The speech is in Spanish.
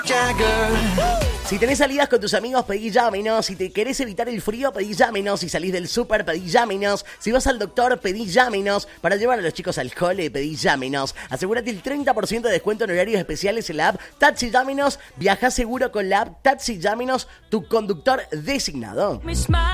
Si tenés salidas con tus amigos, pedí Llámenos. Si te querés evitar el frío, pedí Llámenos. Si salís del súper, pedí Llámenos. Si vas al doctor, pedí Llámenos. Para llevar a los chicos al cole, pedí Llámenos. Asegúrate el 30% de descuento en horarios especiales en la app Taxi Llámenos. Viaja seguro con la app Taxi Llámenos, tu conductor designado.